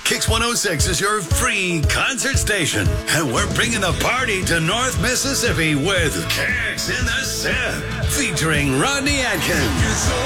Kix 106 is your free concert station. And we're bringing the party to North Mississippi with Kix in the Set, featuring Rodney Atkins.